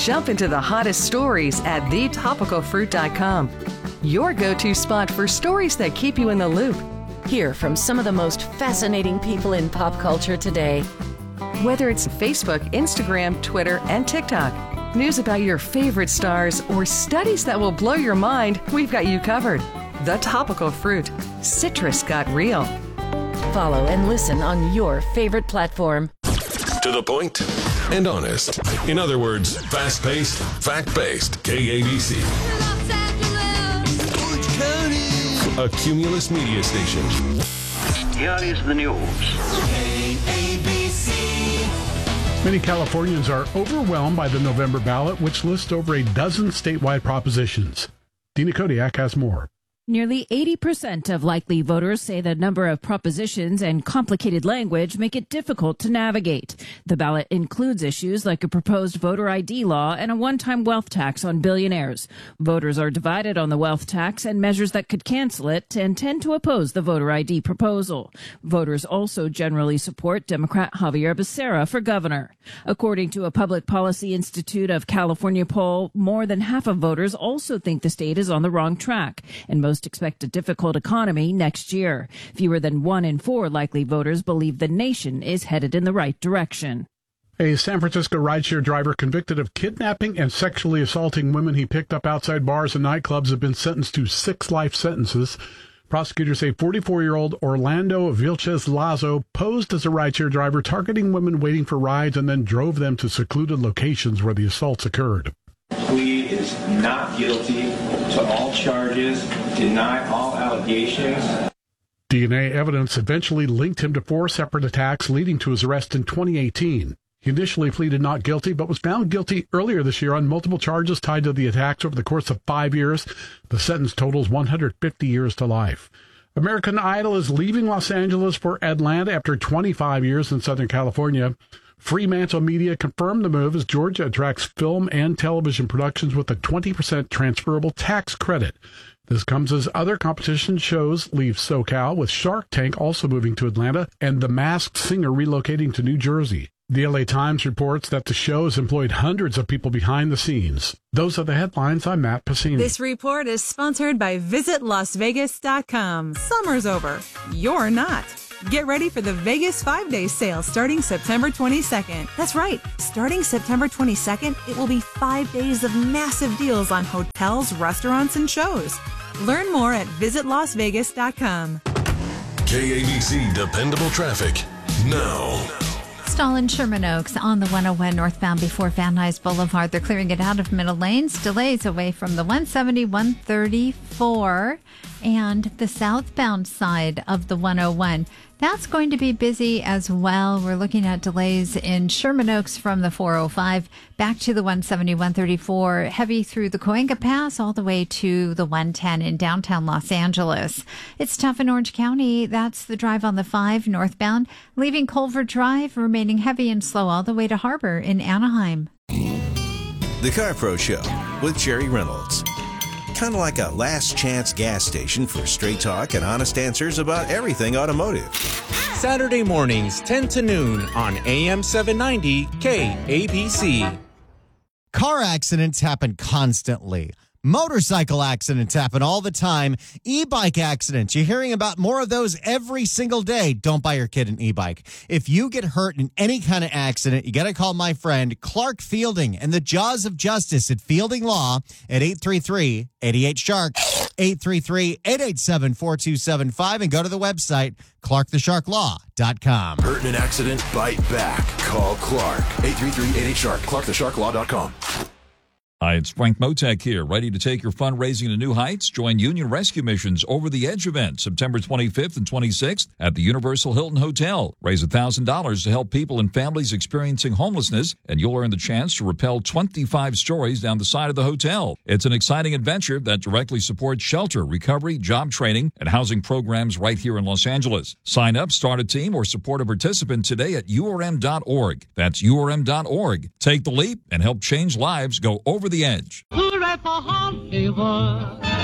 Jump into the hottest stories at thetopicalfruit.com. Your go-to spot for stories that keep you in the loop. Hear from some of the most fascinating people in pop culture today. Whether it's Facebook, Instagram, Twitter, and TikTok, news about your favorite stars, or studies that will blow your mind, we've got you covered. The Topical Fruit. Citrus got real. Follow and listen on your favorite platform. To the point and honest. In other words, fast-paced, fact-based KABC. A Cumulus media station. Here is the news. KABC. Many Californians are overwhelmed by the November ballot, which lists over a dozen statewide propositions. Dina Kodiak has more. Nearly 80% of likely voters say the number of propositions and complicated language make it difficult to navigate. The ballot includes issues like a proposed voter ID law and a one-time wealth tax on billionaires. Voters are divided on the wealth tax and measures that could cancel it and tend to oppose the voter ID proposal. Voters also generally support Democrat Javier Becerra for governor. According to a Public Policy Institute of California poll, more than half of voters also think the state is on the wrong track, and most expect a difficult economy next year. Fewer than 1 in 4 likely voters believe the nation is headed in the right direction. A San Francisco rideshare driver convicted of kidnapping and sexually assaulting women he picked up outside bars and nightclubs have been sentenced to 6 life sentences. Prosecutors say 44-year-old Orlando Vilches Lazo posed as a rideshare driver, targeting women waiting for rides, and then drove them to secluded locations where the assaults occurred. Plea is not guilty to all charges, deny all allegations. DNA evidence eventually linked him to 4 separate attacks, leading to his arrest in 2018. He initially pleaded not guilty, but was found guilty earlier this year on multiple charges tied to the attacks over the course of 5 years. The sentence totals 150 years to life. American Idol is leaving Los Angeles for Atlanta after 25 years in Southern California. Fremantle Media confirmed the move as Georgia attracts film and television productions with a 20% transferable tax credit. This comes as other competition shows leave SoCal, with Shark Tank also moving to Atlanta and The Masked Singer relocating to New Jersey. The LA Times reports that the show has employed hundreds of people behind the scenes. Those are the headlines. I'm Matt Pacini. This report is sponsored by VisitLasVegas.com. Summer's over. You're not. Get ready for the Vegas 5-day sale starting September 22nd. That's right. Starting September 22nd, it will be 5 days of massive deals on hotels, restaurants, and shows. Learn more at VisitLasVegas.com. KABC Dependable Traffic now. Stall in Sherman Oaks on the 101 northbound before Van Nuys Boulevard. They're clearing it out of middle lanes. Delays away from the 170, 134, and the southbound side of the 101. That's going to be busy as well. We're looking at delays in Sherman Oaks from the 405 back to the 170, 134, heavy through the Cahuenga Pass all the way to the 110 in downtown Los Angeles. It's tough in Orange County. That's the drive on the 5 northbound, leaving Culver Drive, remaining heavy and slow all the way to Harbor in Anaheim. The Car Pro Show with Jerry Reynolds. Kind of like a last chance gas station for straight talk and honest answers about everything automotive. Saturday mornings, 10 to noon on AM 790 KABC. Car accidents happen constantly. Motorcycle accidents happen all the time. E-bike accidents, you're hearing about more of those every single day. Don't buy your kid an e-bike. If you get hurt in any kind of accident, you got to call my friend Clark Fielding and the Jaws of Justice at Fielding Law at 833-88-SHARK, 833-887-4275, and go to the website, clarkthesharklaw.com. Hurt in an accident? Bite back. Call Clark. 833-88-SHARK. clarkthesharklaw.com. Hi, it's Frank Motek here, ready to take your fundraising to new heights. Join Union Rescue Mission's Over the Edge event, September 25th and 26th at the Universal Hilton Hotel. Raise $1,000 to help people and families experiencing homelessness, and you'll earn the chance to rappel 25 stories down the side of the hotel. It's an exciting adventure that directly supports shelter, recovery, job training, and housing programs right here in Los Angeles. Sign up, start a team, or support a participant today at URM.org. That's URM.org. Take the leap and help change lives. Go over the edge. Hooray for Hollywood.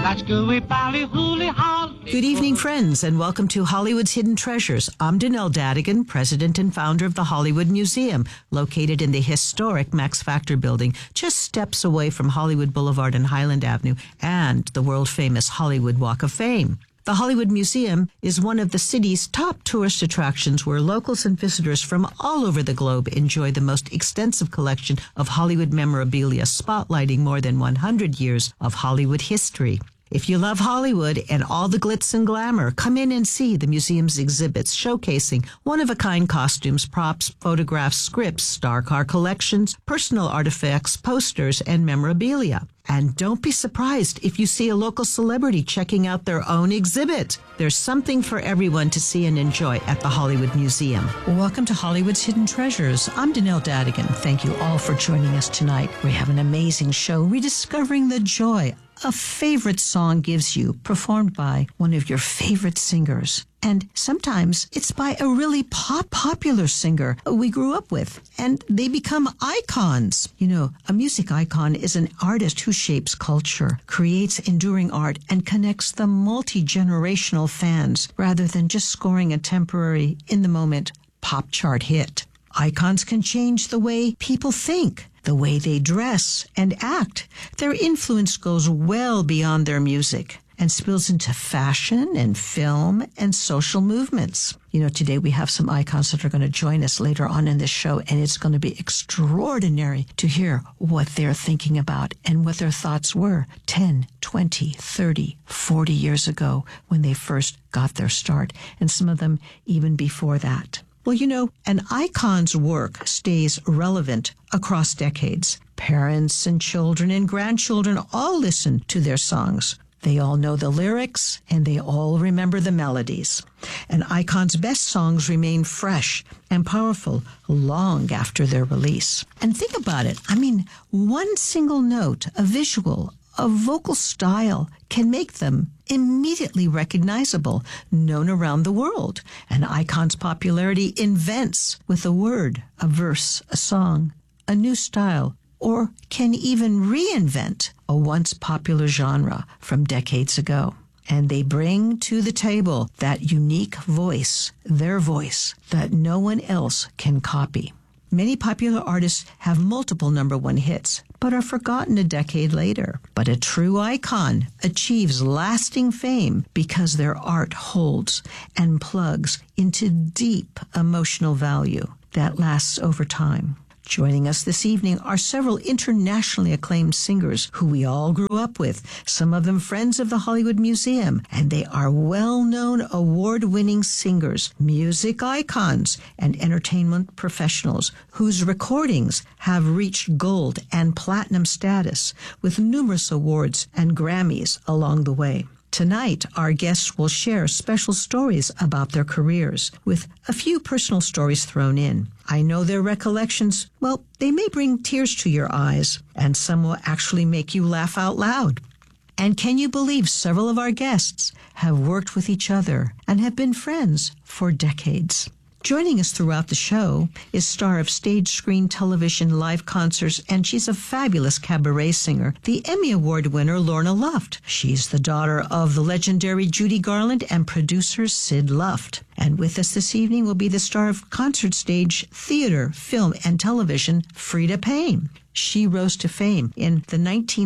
Good evening, friends, and welcome to Hollywood's Hidden Treasures. I'm Danelle Dadigan, president and founder of the Hollywood Museum, located in the historic Max Factor building, just steps away from Hollywood Boulevard and Highland Avenue and the world-famous Hollywood Walk of Fame. The Hollywood Museum is one of the city's top tourist attractions where locals and visitors from all over the globe enjoy the most extensive collection of Hollywood memorabilia, spotlighting more than 100 years of Hollywood history. If you love Hollywood and all the glitz and glamour, come in and see the museum's exhibits showcasing one-of-a-kind costumes, props, photographs, scripts, star car collections, personal artifacts, posters, and memorabilia. And don't be surprised if you see a local celebrity checking out their own exhibit. There's something for everyone to see and enjoy at the Hollywood Museum. Welcome to Hollywood's Hidden Treasures. I'm Danelle Dadigan. Thank you all for joining us tonight. We have an amazing show rediscovering the joy a favorite song gives you, performed by one of your favorite singers. And sometimes it's by a really popular singer we grew up with, and they become icons. You know, a music icon is an artist who shapes culture, creates enduring art, and connects the multi-generational fans rather than just scoring a temporary, in-the-moment pop chart hit. Icons can change the way people think, the way they dress and act. Their influence goes well beyond their music and spills into fashion and film and social movements. You know, today we have some icons that are going to join us later on in this show, and it's going to be extraordinary to hear what they're thinking about and what their thoughts were 10, 20, 30, 40 years ago when they first got their start, and some of them even before that. Well, you know, an icon's work stays relevant across decades. Parents and children and grandchildren all listen to their songs. They all know the lyrics, and they all remember the melodies. An icon's best songs remain fresh and powerful long after their release. And think about it. I mean, one single note, a visual, a vocal style can make them immediately recognizable, known around the world. An icon's popularity invents with a word, a verse, a song, a new style, or can even reinvent a once popular genre from decades ago. And they bring to the table that unique voice, their voice, that no one else can copy. Many popular artists have multiple #1 hits, but are forgotten a decade later. But a true icon achieves lasting fame because their art holds and plugs into deep emotional value that lasts over time. Joining us this evening are several internationally acclaimed singers who we all grew up with, some of them friends of the Hollywood Museum, and they are well-known award-winning singers, music icons, and entertainment professionals whose recordings have reached gold and platinum status with numerous awards and Grammys along the way. Tonight, our guests will share special stories about their careers, with a few personal stories thrown in. I know their recollections, well, they may bring tears to your eyes, and some will actually make you laugh out loud. And can you believe several of our guests have worked with each other and have been friends for decades? Joining us throughout the show is star of stage, screen, television, live concerts, and she's a fabulous cabaret singer, the Emmy Award winner Lorna Luft. She's the daughter of the legendary Judy Garland and producer Sid Luft. And with us this evening will be the star of concert stage, theater, film, and television, Freda Payne. She rose to fame in the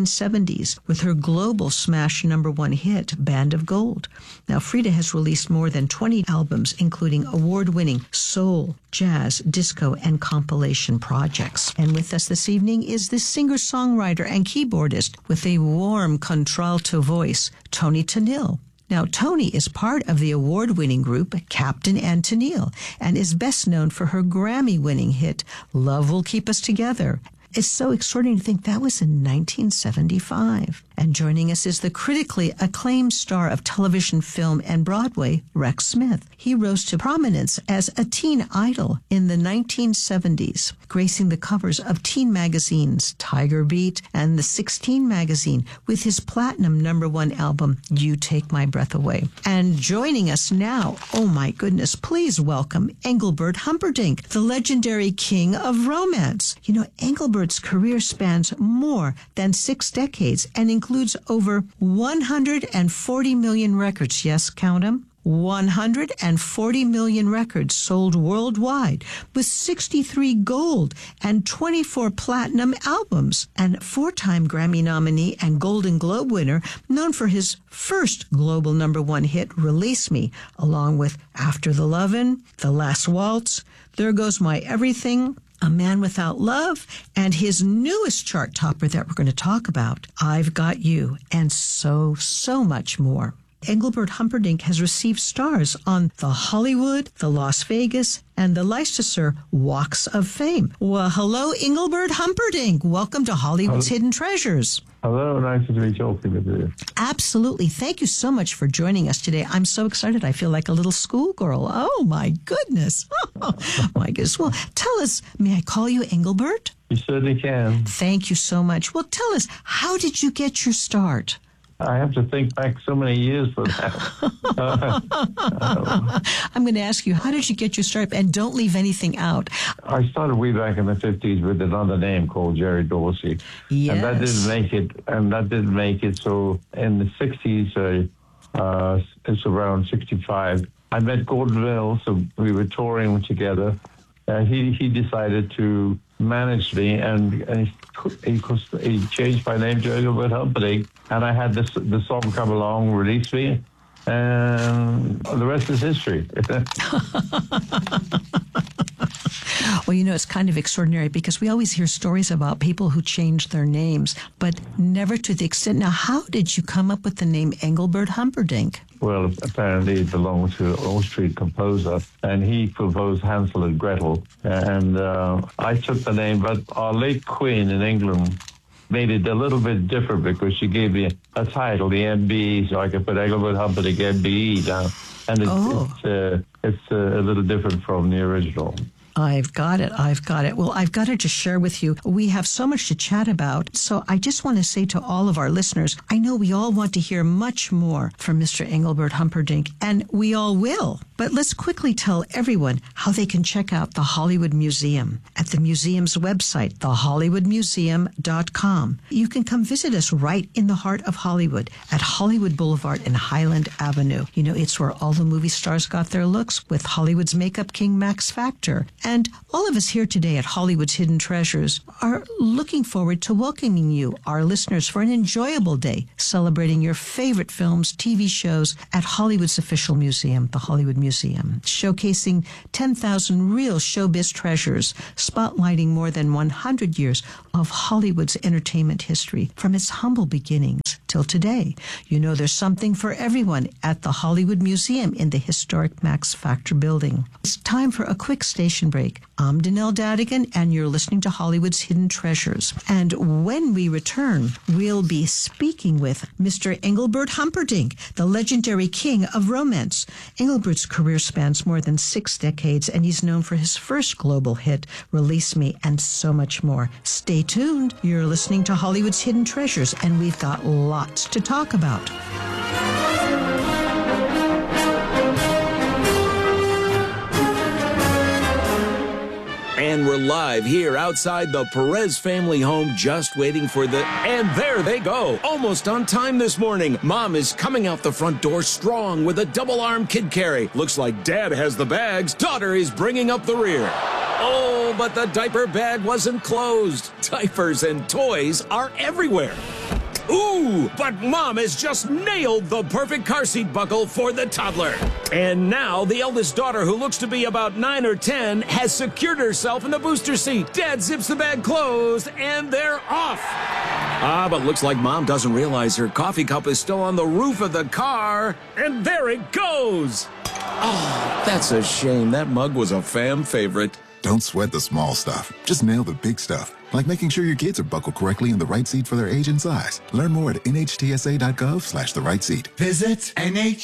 1970s with her global smash #1 hit, Band of Gold. Now, Freda has released more than 20 albums, including award-winning soul, jazz, disco, and compilation projects. And with us this evening is the singer-songwriter and keyboardist with a warm contralto voice, Toni Tennille. Now, Toni is part of the award-winning group Captain and Tennille and is best known for her Grammy-winning hit, Love Will Keep Us Together. It's so extraordinary to think that was in 1975. And joining us is the critically acclaimed star of television, film, and Broadway, Rex Smith. He rose to prominence as a teen idol in the 1970s, gracing the covers of teen magazines, Tiger Beat and the 16 magazine, with his platinum #1 album, You Take My Breath Away. And joining us now, oh my goodness, please welcome Engelbert Humperdinck, the legendary king of romance. You know, Engelbert Engelbert's career spans more than 6 decades and includes over 140 million records. Yes, count them. 140 million records sold worldwide, with 63 gold and 24 platinum albums, and 4-time Grammy nominee and Golden Globe winner, known for his first global #1 hit, Release Me, along with After the Lovin', The Last Waltz, There Goes My Everything, A Man Without Love, and his newest chart topper that we're going to talk about, I've Got You, and so much more. Engelbert Humperdinck has received stars on the Hollywood, the Las Vegas, and the Leicester Walks of Fame. Well, hello, Engelbert Humperdinck. Welcome to Hollywood's Hidden Treasures. Hello, nice to be talking with you. Absolutely. Thank you so much for joining us today. I'm so excited. I feel like a little schoolgirl. Oh, my goodness. Oh, my goodness. Well, tell us, may I call you Engelbert? You certainly can. Thank you so much. Well, tell us, how did you get your start? I have to think back so many years for that. I'm going to ask you, how did you get your start? And don't leave anything out. I started way back in the 50s with another name called Jerry Dorsey. Yes. And that didn't make it. So in the 60s, it's around 65, I met Gordon Mills. So we were touring together. He decided to manage me, and he changed my name to Engelbert Humperdinck, and I had the song come along, Release Me, and the rest is history. Well, you know, it's kind of extraordinary because we always hear stories about people who changed their names, but never to the extent. Now, how did you come up with the name Engelbert Humperdinck? Well, apparently it belongs to an Austrian composer, and he composed Hansel and Gretel. And I took the name, but our late queen in England made it a little bit different because she gave me a title, the MBE, so I could put Engelbert Humperdinck MBE down. And it's a little different from the original. I've got it. Well, I've got to just share with you. We have so much to chat about. So I just want to say to all of our listeners, I know we all want to hear much more from Mr. Engelbert Humperdinck, and we all will. But let's quickly tell everyone how they can check out the Hollywood Museum at the museum's website, thehollywoodmuseum.com. You can come visit us right in the heart of Hollywood at Hollywood Boulevard and Highland Avenue. You know, it's where all the movie stars got their looks with Hollywood's makeup king, Max Factor. And all of us here today at Hollywood's Hidden Treasures are looking forward to welcoming you, our listeners, for an enjoyable day celebrating your favorite films, TV shows at Hollywood's official museum, the Hollywood Museum, showcasing 10,000 real showbiz treasures, spotlighting more than 100 years of Hollywood's entertainment history from its humble beginnings till today. You know, there's something for everyone at the Hollywood Museum in the historic Max Factor building. It's time for a quick station break. I'm Danelle Dadigan, and you're listening to Hollywood's Hidden Treasures. And when we return, we'll be speaking with Mr. Engelbert Humperdinck, the legendary king of romance. Engelbert's career spans more than 6 decades, and he's known for his first global hit, Release Me, and so much more. Stay tuned. You're listening to Hollywood's Hidden Treasures, and we've got lots to talk about. And we're live here outside the Perez family home, just waiting for and there they go. Almost on time this morning. Mom is coming out the front door strong with a double-arm kid carry. Looks like Dad has the bags. Daughter is bringing up the rear. Oh, but the diaper bag wasn't closed. Diapers and toys are everywhere. Ooh, but Mom has just nailed the perfect car seat buckle for the toddler. And now the eldest daughter, who looks to be about 9 or 10, has secured herself in the booster seat. Dad zips the bag closed, and they're off. But looks like Mom doesn't realize her coffee cup is still on the roof of the car. And there it goes. Oh, that's a shame. That mug was a fam favorite. Don't sweat the small stuff. Just nail the big stuff, like making sure your kids are buckled correctly in the right seat for their age and size. Learn more at nhtsa.gov/the right seat. Visit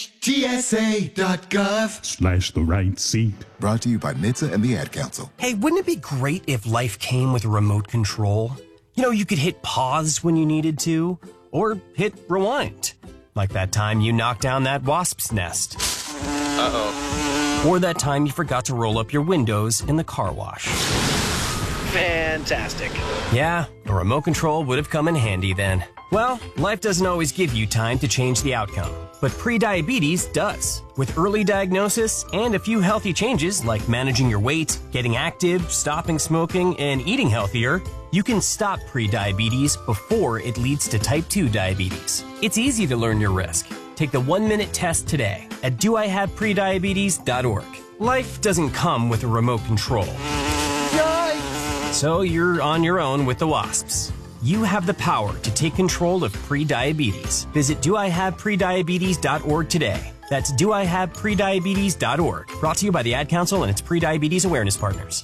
nhtsa.gov/the right seat. Brought to you by NHTSA and the Ad Council. Hey, wouldn't it be great if life came with a remote control? You know, you could hit pause when you needed to, or hit rewind. Like that time you knocked down that wasp's nest. Uh-oh. Or that time you forgot to roll up your windows in the car wash. fantastic. Yeah, a remote control would have come in handy then. Well, life doesn't always give you time to change the outcome, but prediabetes does. With early diagnosis and a few healthy changes like managing your weight, getting active, stopping smoking, and eating healthier, you can stop prediabetes before it leads to type 2 diabetes. It's easy to learn your risk. Take the 1-minute test today at doihaveprediabetes.org. Life doesn't come with a remote control. Yikes! So you're on your own with the wasps. You have the power to take control of prediabetes. Visit doihaveprediabetes.org today. That's doihaveprediabetes.org. Brought to you by the Ad Council and its Prediabetes Awareness Partners.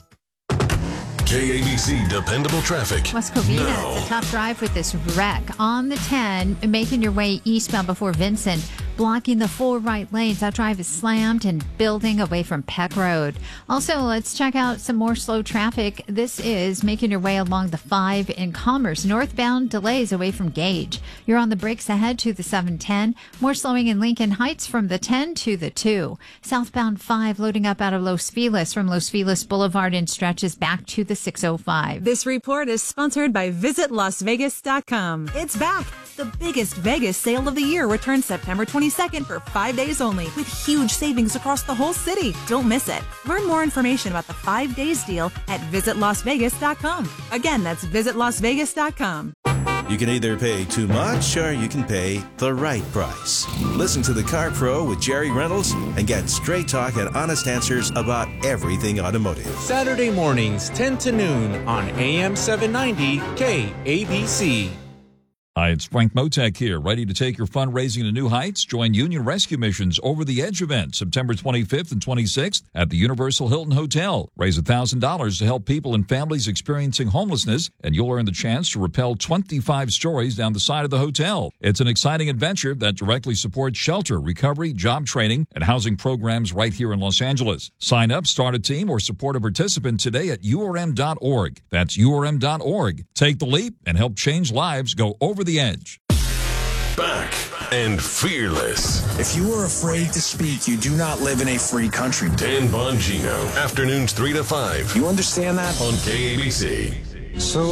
KABC Dependable Traffic. West Covina, it's a tough drive with this wreck. On the 10, making your way eastbound before Vincent, blocking the 4 right lanes. That drive is slammed and building away from Peck Road. Also, let's check out some more slow traffic. This is making your way along the 5 in Commerce. Northbound delays away from Gage. You're on the brakes ahead to the 710. More slowing in Lincoln Heights from the 10 to the 2. Southbound 5 loading up out of Los Feliz from Los Feliz Boulevard and stretches back to the 605. This report is sponsored by VisitLasVegas.com. It's back. The biggest Vegas sale of the year returns September 22nd for 5 days only, with huge savings across the whole city. Don't miss it. Learn more information about the 5 days deal at VisitLasVegas.com. Again, that's VisitLasVegas.com. You can either pay too much or you can pay the right price. Listen to The Car Pro with Jerry Reynolds and get straight talk and honest answers about everything automotive. Saturday mornings, 10 to noon on AM 790 KABC. Hi, it's Frank Motek here, ready to take your fundraising to new heights. Join Union Rescue Mission's Over the Edge event, September 25th and 26th at the Universal Hilton Hotel. Raise $1,000 to help people and families experiencing homelessness, and you'll earn the chance to rappel 25 stories down the side of the hotel. It's an exciting adventure that directly supports shelter, recovery, job training, and housing programs right here in Los Angeles. Sign up, start a team, or support a participant today at urm.org. That's urm.org. Take the leap and help change lives. Go over the edge. Back and fearless. If you are afraid to speak, you do not live in a free country. Dan Bongino, afternoons 3 to 5. You understand that? On KABC. So